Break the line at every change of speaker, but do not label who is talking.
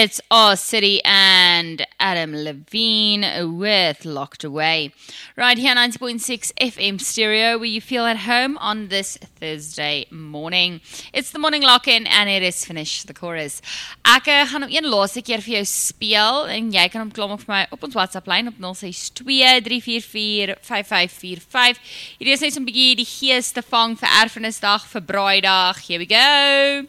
It's Oz City and Adam Levine with Locked Away. Right here, 90.6 FM stereo, where you feel at home on this Thursday morning. It's the morning lock-in and it is Finish the Chorus. Ek gaan hom een laaste keer vir jou speel en jy kan hom klomp vir my op ons WhatsApp-lyn op 062-344-5545. Hierdie is net so 'n bietjie die gees te vang vir Erfenisdag, vir Braaidag. Here we go!